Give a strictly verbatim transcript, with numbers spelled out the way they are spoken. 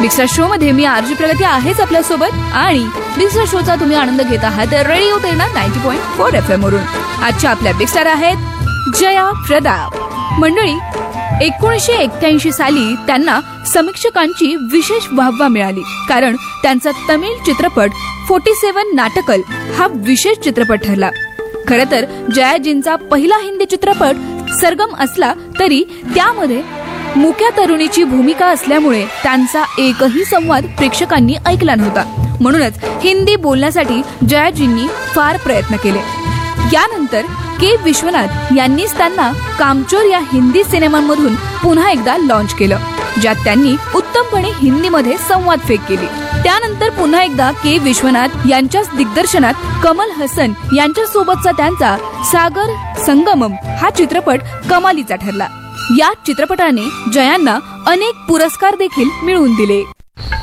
Big star show मध्ये मी RG प्रगती आहेच आपल्या सोबत आणि बिग स्टार शोचा तुम्ही आनंद घेत आहात रेडिओ तेना ninety point four F M वरून. आजच्या आपल्या बिग स्टार आहेत जया प्रताप. मंडळी, एकोणीसशे एक्क्याऐंशी साली त्यांना समीक्षकांची विशेष वाहवा मिळाली कारण त्यांचा तमिळ चित्रपट फोर्टी सेवन नाटकल हा विशेष चित्रपट ठरला. खरं तर जयाजींचा पहिला हिंदी चित्रपट सरगम असला तरी त्यामध्ये मुक्या तरुणीची भूमिका असल्यामुळे त्यांचा एकही संवाद प्रेक्षकांनी ऐकला नव्हता. म्हणूनच हिंदी बोलण्यासाठी जयाजींनी फार प्रयत्न केले. यानंतर के विश्वनाथ यांनीच त्यांना कामचोर या हिंदी सिनेमांमधून पुन्हा एकदा लॉन्च केलं, ज्यात त्यांनी उत्तमपणे हिंदीमध्ये संवाद फेक केली. त्यानंतर पुन्हा एकदा के विश्वनाथ यांच्याच दिग्दर्शनात कमल हसन यांच्या सोबतचा त्यांचा सागर संगमम हा चित्रपट कमालीचा ठरला. या चित्रपटाने जयांना अनेक पुरस्कार देखील मिळवून दिले.